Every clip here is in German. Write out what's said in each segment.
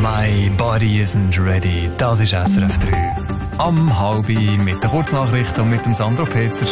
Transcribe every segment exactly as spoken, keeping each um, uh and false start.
My Body Isn't Ready. Das ist S R F drei. Am halbi mit der Kurznachricht und mit dem Sandro Peter.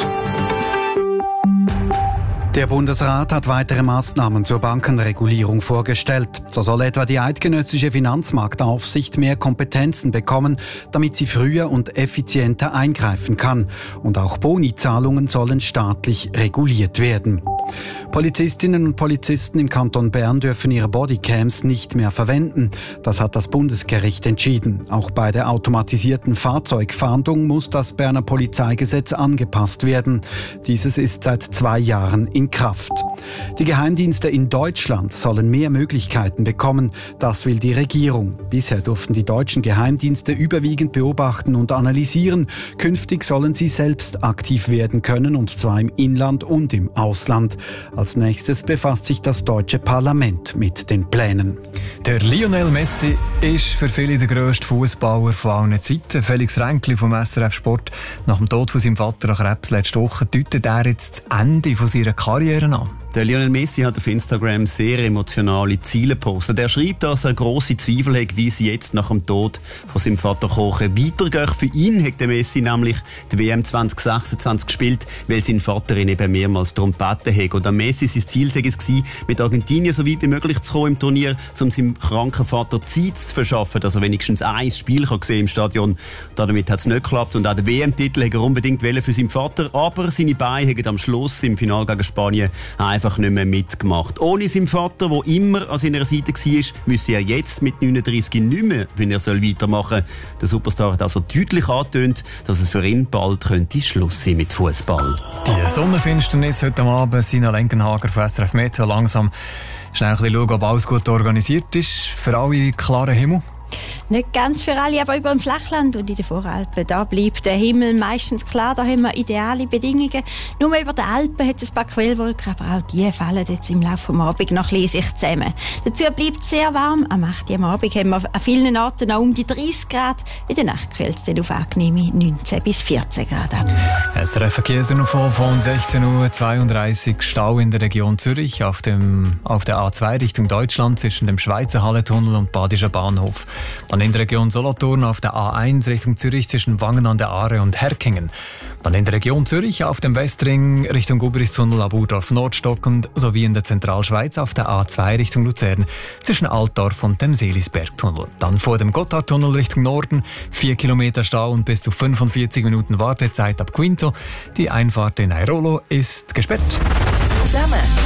Der Bundesrat hat weitere Maßnahmen zur Bankenregulierung vorgestellt. So soll etwa die eidgenössische Finanzmarktaufsicht mehr Kompetenzen bekommen, damit sie früher und effizienter eingreifen kann. Und auch Bonizahlungen sollen staatlich reguliert werden. Polizistinnen und Polizisten im Kanton Bern dürfen ihre Bodycams nicht mehr verwenden. Das hat das Bundesgericht entschieden. Auch bei der automatisierten Fahrzeugfahndung muss das Berner Polizeigesetz angepasst werden. Dieses ist seit zwei Jahren in Kraft. Die Geheimdienste in Deutschland sollen mehr Möglichkeiten bekommen. Das will die Regierung. Bisher durften die deutschen Geheimdienste überwiegend beobachten und analysieren. Künftig sollen sie selbst aktiv werden können, und zwar im Inland und im Ausland. Als nächstes befasst sich das deutsche Parlament mit den Plänen. Der Lionel Messi ist für viele der grösste Fußballer von allen Zeiten. Felix Ränkli vom S R F Sport. Nach dem Tod von seinem Vater an Krebs letzte Woche deutet er jetzt das Ende von seiner Karriere an. Der Lionel Messi hat auf Instagram sehr emotionale Ziele gepostet. Er schreibt, dass er grosse Zweifel hat, wie es jetzt nach dem Tod von seinem Vater Kochen weitergeht. Für ihn hat der Messi nämlich die W M zwanzig sechsundzwanzig gespielt, weil sein Vater ihn eben mehrmals darum gebeten hat. Und am Messi sein Ziel war es, mit Argentinien so weit wie möglich zu kommen im Turnier, um seinem kranken Vater Zeit zu verschaffen, dass er wenigstens ein Spiel kann sehen im Stadion. Damit hat es nicht geklappt. Und auch den W M-Titel wollte er unbedingt für seinen Vater. Aber seine Beine haben am Schluss im Finale gegen Spanien einfach nicht mehr mitgemacht. Ohne seinen Vater, der immer an seiner Seite war, wüsste er jetzt mit neununddreißig nicht mehr, wie er weitermachen soll. Der Superstar hat also deutlich angetönt, dass es für ihn bald könnte Schluss sein mit Fußball. Die Sonnenfinsternis heute Abend, Sina Lenkenhager von S R F Meteo. Langsam schnell ein bisschen schauen, ob alles gut organisiert ist. Für alle klaren Himmel. Nicht ganz für alle, aber über dem Flachland und in den Voralpen, da bleibt der Himmel meistens klar, da haben wir ideale Bedingungen. Nur über den Alpen hat es ein paar Quellwolken, aber auch die fallen jetzt im Laufe des Abends noch ein bisschen sich zusammen. Dazu bleibt es sehr warm. Am acht Uhr am Abend haben wir an vielen Orten noch um die dreißig Grad. In der Nacht kühlt es dann auf angenehme neunzehn bis vierzehn Grad ab. S R F Verkehrsinfo von sechzehn Uhr zweiunddreißig. Stau in der Region Zürich auf, dem, auf der A zwei Richtung Deutschland zwischen dem Schweizer Hallentunnel und Badischer Bahnhof. Dann in der Region Solothurn auf der A eins Richtung Zürich zwischen Wangen an der Aare und Herkingen. Dann in der Region Zürich auf dem Westring Richtung Gubristunnel ab Urdorf Nordstockend sowie in der Zentralschweiz auf der A zwei Richtung Luzern zwischen Altdorf und dem Seelisbergtunnel. Dann vor dem Gotthardtunnel Richtung Norden vier Kilometer Stau und bis zu fünfundvierzig Minuten Wartezeit ab Quinto. Die Einfahrt in Airolo ist gesperrt. Zusammen